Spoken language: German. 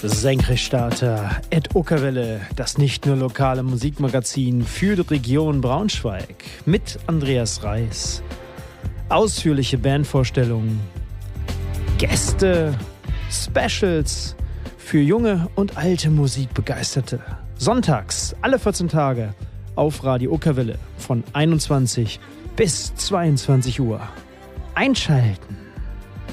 Senkrechtstarter Ed Uckerwelle, das nicht nur lokale Musikmagazin für die Region Braunschweig mit Andreas Reis. Ausführliche Bandvorstellungen, Gäste, Specials für junge und alte Musikbegeisterte. Sonntags, alle 14 Tage auf Radio Uckerwelle von 21 bis 22 Uhr. Einschalten!